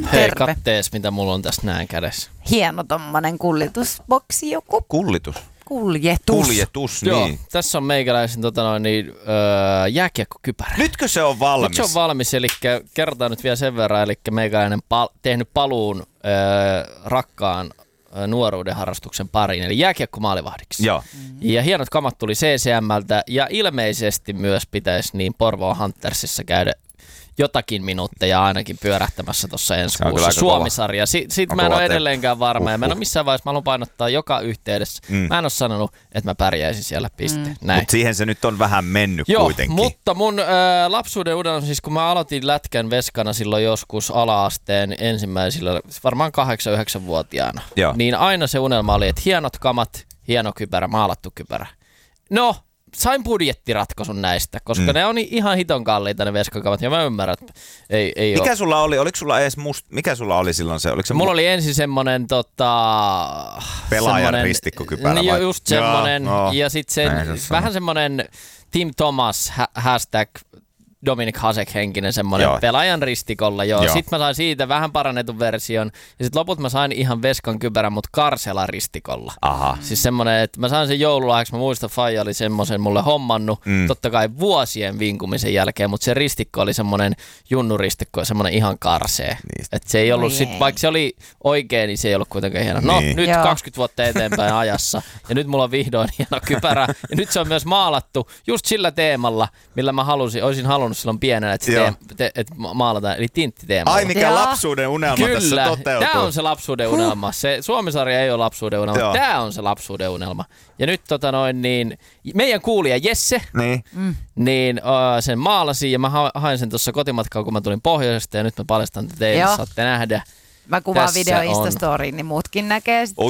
Hei, kattees, mitä mulla on tässä näin kädessä. Hieno tommonen kuljetusboksi joku. Kuljetus? Kuljetus, niin. Joo, tässä on meikäläisen jääkiekkokypärä. Nytkö se on valmis? Nyt se on valmis, eli kertaan nyt vielä sen verran, eli meikäläinen tehnyt paluun rakkaan nuoruuden harrastuksen pariin, eli jääkiekkomaalivahdiksi. Joo. Ja hienot kamat tuli CCM:ltä, ja ilmeisesti myös pitäisi niin Porvoon Huntersissa käydä jotakin minuutteja ainakin pyörähtämässä tuossa ensi kuussa. Suomi-sarja. Siitä mä en ole edelleenkään varma. Ja mä en ole missään vaiheessa, mä haluan painottaa joka yhteydessä. Mä en ole sanonut, että mä pärjäisin siellä pisteen. Mutta siihen se nyt on vähän mennyt kuitenkin. Mutta mun lapsuuden unelma, siis kun mä aloitin lätkän veskana silloin joskus ala-asteen ensimmäisillä, varmaan 8-9-vuotiaana, niin aina se unelma oli, että hienot kamat, hieno kypärä, maalattu kypärä. No, sain budjettiratkaisun näistä, koska ne on ihan hiton kalliita ne veskakamat, ja mä ymmärrän, että ei mikä ole. Sulla oli? Oliko sulla edes mikä sulla oli silloin se? Oliko se mulla oli ensin semmonen pelaajan ristikkokypärä vai? Just semmonen, ja sit vähän semmonen Tim Thomas hashtag Dominik Hasek henkinen semmoinen pelaajan ristikolla. Sitten mä sain siitä vähän parannetun version. Ja sitten loput mä sain ihan veskan kypärän, mutta Karsela ristikolla. Aha. Siis semmoinen, että mä sain sen joululahjaksi. Mä muistan, Faija oli semmoisen mulle hommannut. Totta kai vuosien vinkumisen jälkeen, mutta se ristikko oli semmoinen junnuristikko, semmoinen ihan karsee. Että se ei ollut vaikka se oli oikein, niin se ei ollut kuitenkaan hieno. No, nyt 20 vuotta eteenpäin ajassa. Ja nyt mulla on vihdoin hieno kypärä. Ja nyt se on myös maalattu just sillä teemalla, millä mä olisin halunnut silloin pienenä, että maalataan, eli tinttiteemalla. Ai mikä lapsuuden unelma tässä toteutuu. Tämä on se lapsuuden unelma. Se Suomi-sarja ei ole lapsuuden unelma, tämä on se lapsuuden unelma. Ja nyt niin meidän kuulija Jesse, niin sen maalasi ja mä hain sen tuossa kotimatkalla, kun mä tulin pohjoisesta ja nyt mä paljastan teille, saatte nähdä. Mä kuvaan video Instastoriin, niin muutkin näkee sitten.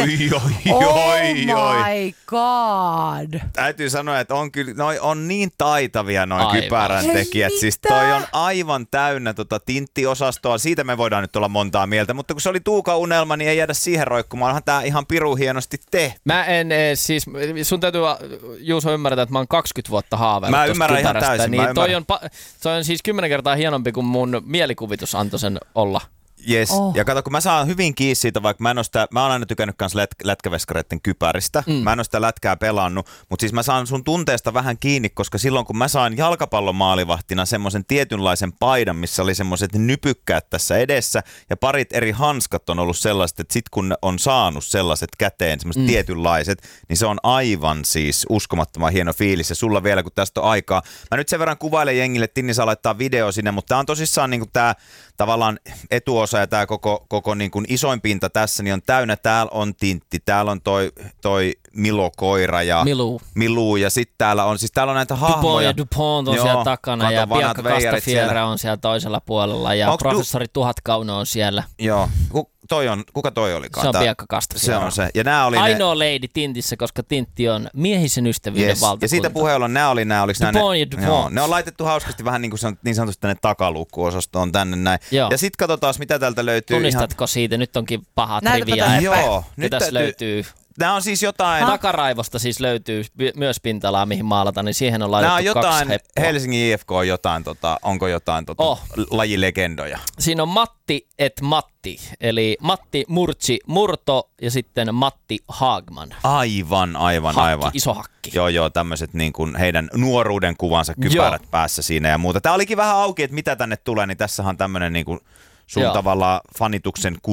Oi. My god! Täytyy sanoa, että on kyllä, on niin taitavia noi kypärän tekijät. Siis toi on aivan täynnä tinttiosastoa. Siitä me voidaan nyt olla montaa mieltä, mutta kun se oli Tuukan unelma, niin ei jäädä siihen roikkumaan. Onhan tää ihan piru hienosti tehty. Mä en siis, sun täytyy Juuso ymmärtää, että mä oon 20 vuotta haaveillut. Mä ymmärrän ihan täysin. Niin toi on siis 10 kertaa hienompi kuin mun mielikuvitus antoi sen olla. Yes. Ja kato, kun mä saan hyvin kiinni siitä, vaikka mä oon aina tykännyt kans lätkäveskareiden kypäristä. Mä en oo sitä lätkää pelannut, mutta siis mä saan sun tunteesta vähän kiinni, koska silloin kun mä sain jalkapallomaalivahtina semmoisen tietynlaisen paidan, missä oli semmoiset nypykkäät tässä edessä ja parit eri hanskat on ollut sellaiset, että sit kun on saanut sellaiset käteen, semmoiset tietynlaiset, niin se on aivan siis uskomattoman hieno fiilis. Ja sulla vielä, kun tästä on aikaa. Mä nyt sen verran kuvailen jengille, että Tinni saa laittaa video sinne, mutta tää on tosissaan niinku tää tavallaan etuosa ja tämä koko niin kuin isoin pinta tässä niin on täynnä. Täällä on tintti, täällä on toi Milo-koira ja Milou ja sitten täällä on näitä hahmoja. Dupont on siellä takana ja Bianca Castafiore on siellä toisella puolella ja professori Tuhatkauno on siellä. Joo. Kuka toi olikaan? Se on Bianca Castafiore. Se on se. Ja nämä oli ainoa lady tintissä, koska tintti on miehisen ystävyyden valtakunta. Ja siitä puheella nämä oli Dupont ja Dupont. Ne on laitettu hauskasti vähän niin kuin niin sanotusti tänne takaluukkuosastoon tänne näin. Joo. Ja sitten katsotaan, mitä täältä löytyy. Tunnistatko siitä? Nyt onkin paha trivia. Joo. Nyt tässä löytyy. Nämä on siis jotain. Takaraivosta siis löytyy myös pinta-alaa, mihin maalata, niin siihen on laitettu 2 heppoa. Helsingin IFK on jotain, onko jotain lajilegendoja? Siinä on Matti et Matti, eli Matti Murtsi Murto ja sitten Matti Haagman. Aivan. Iso hakki. Joo, tämmöiset niin kuin heidän nuoruuden kuvansa kypärät päässä siinä ja muuta. Tämä olikin vähän auki, että mitä tänne tulee, niin tässähän on tämmöinen niin kuin sun tavallaan fanituksen